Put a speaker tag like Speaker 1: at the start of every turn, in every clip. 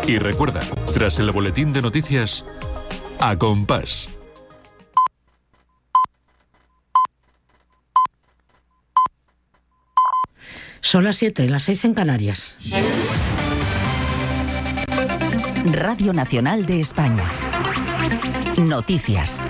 Speaker 1: Y recuerda, tras el boletín de noticias, A Compás.
Speaker 2: Son las 7, las 6 en Canarias.
Speaker 3: Radio Nacional de España. Noticias.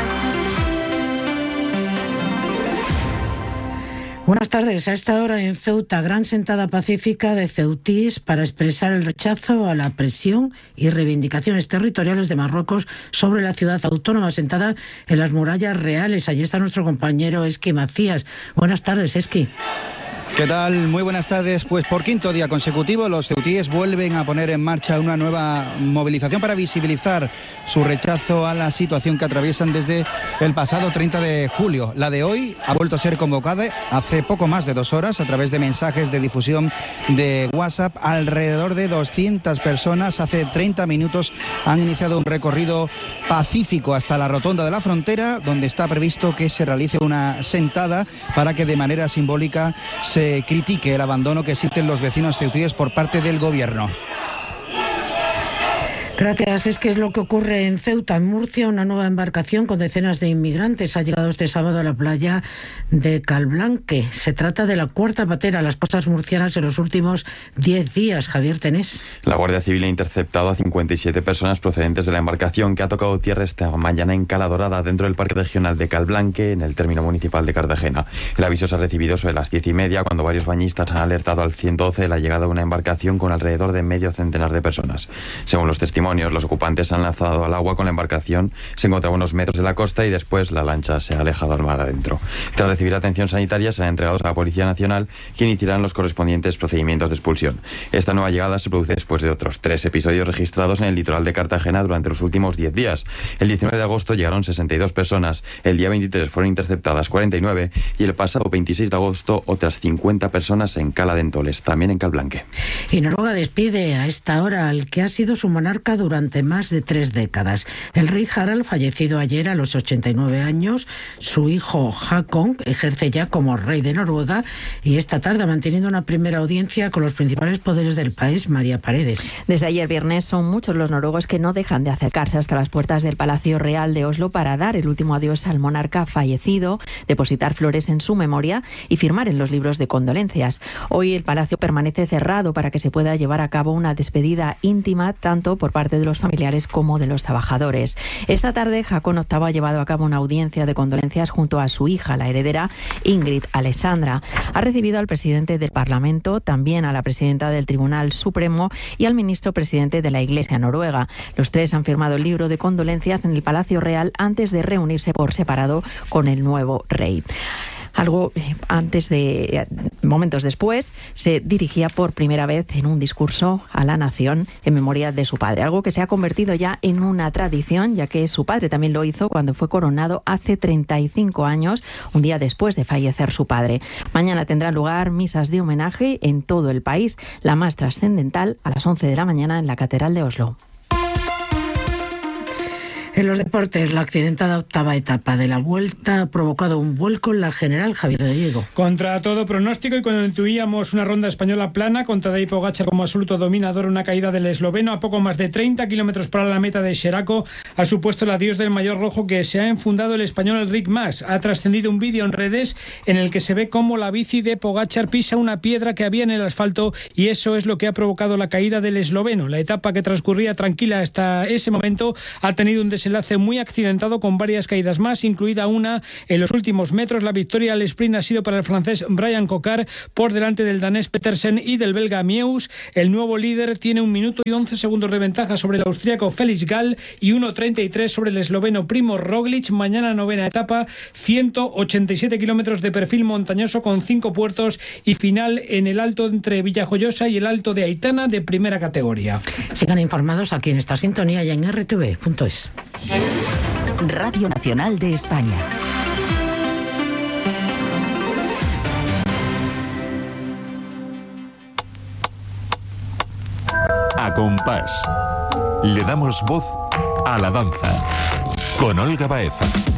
Speaker 2: Buenas tardes. A esta hora en Ceuta, gran sentada pacífica de ceutíes para expresar el rechazo a la presión y reivindicaciones territoriales de Marruecos sobre la ciudad autónoma asentada en las murallas reales. Allí está nuestro compañero Esqui Macías. Buenas tardes, Esqui.
Speaker 4: ¿Qué tal? Muy buenas tardes. Pues por quinto día consecutivo los ceutíes vuelven a poner en marcha una nueva movilización para visibilizar su rechazo a la situación que atraviesan desde el pasado 30 de julio. La de hoy ha vuelto a ser convocada hace poco más de 2 horas a través de mensajes de difusión de WhatsApp. Alrededor de 200 personas hace 30 minutos han iniciado un recorrido pacífico hasta la rotonda de la frontera, donde está previsto que se realice una sentada para que de manera simbólica se critique el abandono que sienten los vecinos ceutíes por parte del gobierno.
Speaker 2: Gracias. Es que es lo que ocurre en Ceuta, en Murcia. Una nueva embarcación con decenas de inmigrantes ha llegado este sábado a la playa de Calblanque. Se trata de la cuarta patera a las costas murcianas en los últimos 10 días. Javier Tenés.
Speaker 5: La Guardia Civil ha interceptado a 57 personas procedentes de la embarcación que ha tocado tierra esta mañana en Cala Dorada, dentro del Parque Regional de Calblanque, en el término municipal de Cartagena. El aviso se ha recibido sobre las 10:30, cuando varios bañistas han alertado al 112 de la llegada de una embarcación con alrededor de medio centenar de personas. Según los testimonios, los ocupantes se han lanzado al agua con la embarcación, se encontraba a unos metros de la costa y después la lancha se ha alejado al mar adentro. Tras recibir atención sanitaria, serán entregados a la Policía Nacional, que iniciarán los correspondientes procedimientos de expulsión. Esta nueva llegada se produce después de otros 3 episodios registrados en el litoral de Cartagena durante los últimos 10 días. El 19 de agosto llegaron 62 personas, el día 23 fueron interceptadas 49 y el pasado 26 de agosto otras 50 personas en Cala de Entoles, también en Calblanque.
Speaker 2: Y Noruega despide a esta hora al que ha sido su monarca durante más de 3 décadas. El rey Harald, fallecido ayer a los 89 años, su hijo Håkon ejerce ya como rey de Noruega y esta tarde ha mantenido una primera audiencia con los principales poderes del país. María Paredes.
Speaker 6: Desde ayer viernes son muchos los noruegos que no dejan de acercarse hasta las puertas del Palacio Real de Oslo para dar el último adiós al monarca fallecido, depositar flores en su memoria y firmar en los libros de condolencias. Hoy el palacio permanece cerrado para que se pueda llevar a cabo una despedida íntima tanto por parte de los familiares como de los trabajadores. Esta tarde Håkon VIII ha llevado a cabo una audiencia de condolencias junto a su hija, la heredera Ingrid Alessandra. Ha recibido al presidente del Parlamento, también a la presidenta del Tribunal Supremo y al ministro presidente de la Iglesia noruega. Los 3 han firmado el libro de condolencias en el Palacio Real antes de reunirse por separado con el nuevo rey. Momentos después, se dirigía por primera vez en un discurso a la nación en memoria de su padre, algo que se ha convertido ya en una tradición, ya que su padre también lo hizo cuando fue coronado hace 35 años, un día después de fallecer su padre. Mañana tendrán lugar misas de homenaje en todo el país, la más trascendental a las 11 de la mañana en la Catedral de Oslo.
Speaker 2: En los deportes, la accidentada 8ª etapa de la Vuelta ha provocado un vuelco en la general. Javier de Diego.
Speaker 7: Contra todo pronóstico y cuando intuíamos una ronda española plana, con Tadej Pogačar como absoluto dominador, una caída del esloveno a poco más de 30 kilómetros para la meta de Xeraco ha supuesto el adiós del mayor rojo que se ha enfundado el español Enric Mas. Ha trascendido un vídeo en redes en el que se ve cómo la bici de Pogačar pisa una piedra que había en el asfalto y eso es lo que ha provocado la caída del esloveno. La etapa, que transcurría tranquila hasta ese momento, ha tenido un desenlace muy accidentado con varias caídas más, incluida una en los últimos metros. La victoria al sprint ha sido para el francés Brian Cocard por delante del danés Petersen y del belga Meeus. El nuevo líder tiene 1 minuto y 11 segundos de ventaja sobre el austríaco Felix Gall y 1:33 sobre el esloveno Primo Roglic. Mañana 9ª etapa, 187 kilómetros de perfil montañoso con 5 puertos y final en el alto entre Villajoyosa y el alto de Aitana de primera categoría.
Speaker 2: Sigan informados aquí en esta sintonía y en rtv.es.
Speaker 3: Radio Nacional de España.
Speaker 1: A Compás. Le damos voz a la danza. Con Olga Baeza.